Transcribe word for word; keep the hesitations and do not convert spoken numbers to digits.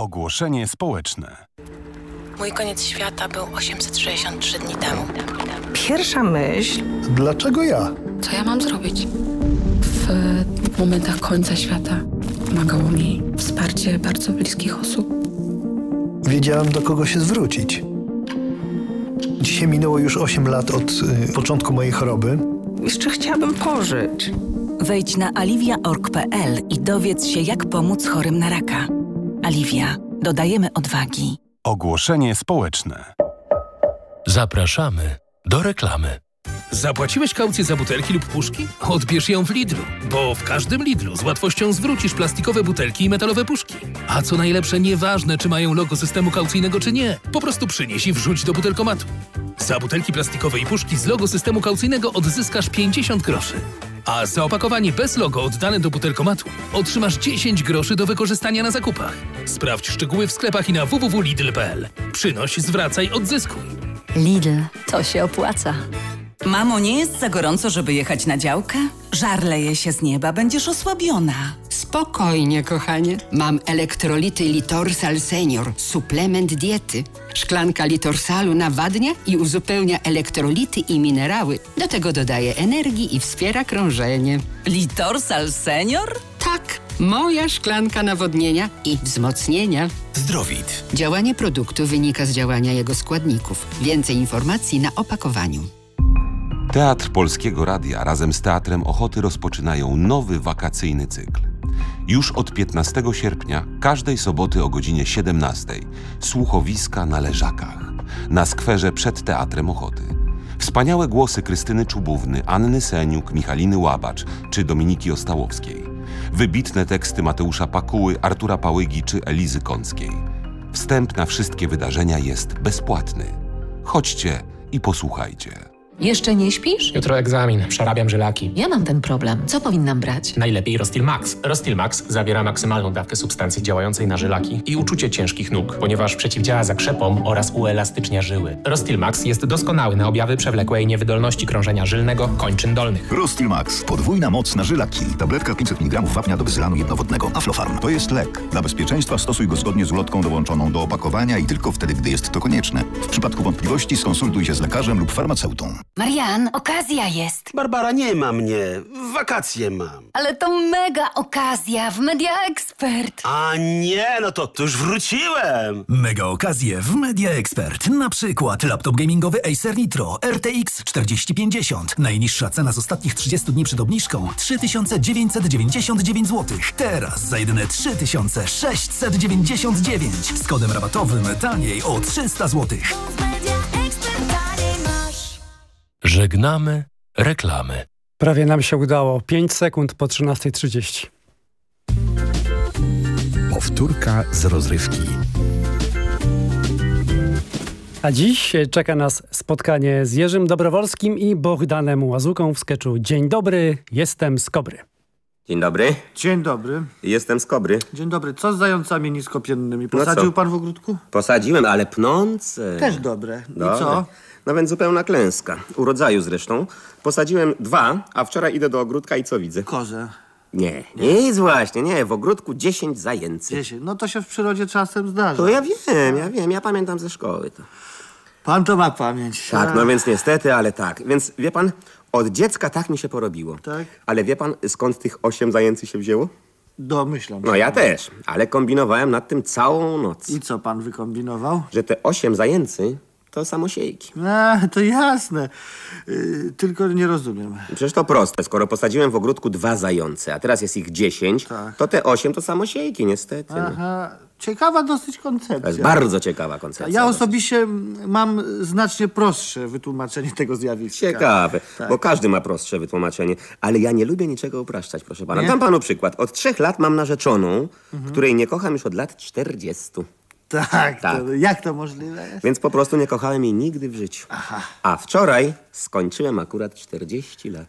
Ogłoszenie społeczne. Mój koniec świata był osiemset sześćdziesiąt trzy dni temu. Pierwsza myśl... Dlaczego ja? Co ja mam zrobić? W momentach końca świata pomagało mi wsparcie bardzo bliskich osób. Wiedziałem, do kogo się zwrócić. Dzisiaj minęło już osiem lat od y, początku mojej choroby. Jeszcze chciałabym pożyć. Wejdź na aliwia kropka org kropka pe el i dowiedz się, jak pomóc chorym na raka. Aliwia. Dodajemy odwagi. Ogłoszenie społeczne. Zapraszamy do reklamy. Zapłaciłeś kaucję za butelki lub puszki? Odbierz ją w Lidlu, bo w każdym Lidlu z łatwością zwrócisz plastikowe butelki i metalowe puszki. A co najlepsze, nieważne, czy mają logo systemu kaucyjnego, czy nie. Po prostu przynieś i wrzuć do butelkomatu. Za butelki plastikowe i puszki z logo systemu kaucyjnego odzyskasz pięćdziesiąt groszy. A za opakowanie bez logo oddane do butelkomatu otrzymasz dziesięć groszy do wykorzystania na zakupach. Sprawdź szczegóły w sklepach i na w w w kropka lidl kropka pe el. Przynoś, zwracaj, odzyskuj. Lidl, to się opłaca. Mamo, nie jest za gorąco, żeby jechać na działkę? Żar leje się z nieba, będziesz osłabiona. Spokojnie, kochanie. Mam elektrolity Litorsal Senior, suplement diety. Szklanka Litorsalu nawadnia i uzupełnia elektrolity i minerały. Do tego dodaje energii i wspiera krążenie. Litorsal Senior? Tak, moja szklanka nawodnienia i wzmocnienia. Zdrowit. Działanie produktu wynika z działania jego składników. Więcej informacji na opakowaniu. Teatr Polskiego Radia razem z Teatrem Ochoty rozpoczynają nowy wakacyjny cykl. Już od piętnastego sierpnia, każdej soboty o godzinie siedemnastej, słuchowiska na Leżakach, na skwerze przed Teatrem Ochoty. Wspaniałe głosy Krystyny Czubówny, Anny Seniuk, Michaliny Łabacz czy Dominiki Ostałowskiej. Wybitne teksty Mateusza Pakuły, Artura Pałygi czy Elizy Kąckiej. Wstęp na wszystkie wydarzenia jest bezpłatny. Chodźcie i posłuchajcie. Jeszcze nie śpisz? Jutro egzamin, przerabiam żylaki. Ja mam ten problem. Co powinnam brać? Najlepiej Rostil Max. Rostil Max zawiera maksymalną dawkę substancji działającej na żylaki i uczucie ciężkich nóg, ponieważ przeciwdziała zakrzepom oraz uelastycznia żyły. Rostil Max jest doskonały na objawy przewlekłej niewydolności krążenia żylnego kończyn dolnych. Rostil Max. Podwójna moc na żylaki. Tabletka pięćset miligramów wapnia do wyzylanu jednowodnego. Aflofarm. To jest lek. Dla bezpieczeństwa stosuj go zgodnie z ulotką dołączoną do opakowania i tylko wtedy, gdy jest to konieczne. W przypadku wątpliwości skonsultuj się z lekarzem lub farmaceutą. Marian, okazja jest. Barbara, nie ma mnie. Wakacje mam. Ale to mega okazja w Media Expert. A nie, no to, to już wróciłem. Mega okazje w Media Expert. Na przykład laptop gamingowy Acer Nitro R T X czterdzieści pięćdziesiąt. Najniższa cena z ostatnich trzydziestu dni przed obniżką trzy tysiące dziewięćset dziewięćdziesiąt dziewięć złotych. Teraz za jedyne trzy tysiące sześćset dziewięćdziesiąt dziewięć. Z kodem rabatowym taniej o trzysta złotych. Żegnamy reklamy. Prawie nam się udało. pięć sekund po trzynastej trzydzieści. Powtórka z rozrywki. A dziś czeka nas spotkanie z Jerzym Dobrowolskim i Bohdanem Łazuką w skeczu Dzień dobry, jestem z Kobry. Dzień dobry. Dzień dobry. Jestem z Kobry. Dzień dobry. Co z zającami niskopiennymi? Posadził no pan w ogródku? Posadziłem, ale pnące. Też dobre. I dobre. co? No więc zupełna klęska. Urodzaju zresztą. Posadziłem dwa, a wczoraj idę do ogródka i co widzę? Kozę. Nie, nie, nic właśnie, nie. W ogródku dziesięć zajęcy. Dziesięć. No to się w przyrodzie czasem zdarza. To ja wiem, ja wiem. Ja pamiętam ze szkoły to. Pan to ma pamięć. Tak, a... no więc niestety, ale tak. Więc wie pan, od dziecka tak mi się porobiło. Tak? Ale wie pan, skąd tych osiem zajęcy się wzięło? Domyślam się. No ja też, ale kombinowałem nad tym całą noc. I co pan wykombinował? Że te osiem zajęcy to samosiejki. A, to jasne. Yy, tylko nie rozumiem. Przecież to proste. Skoro posadziłem w ogródku dwa zające, a teraz jest ich dziesięć, tak. to te osiem to samosiejki, niestety. Aha. Ciekawa dosyć koncepcja. To jest bardzo ciekawa koncepcja. Ja osobiście mam znacznie prostsze wytłumaczenie tego zjawiska. Ciekawe, tak. bo każdy ma prostsze wytłumaczenie. Ale ja nie lubię niczego upraszczać, proszę pana. Nie? Dam panu przykład. Od trzech lat mam narzeczoną, mhm. której nie kocham już od lat czterdziestu. Tak, tak. To, jak to możliwe jest? Więc po prostu nie kochałem jej nigdy w życiu. Aha. A wczoraj skończyłem akurat czterdzieści lat.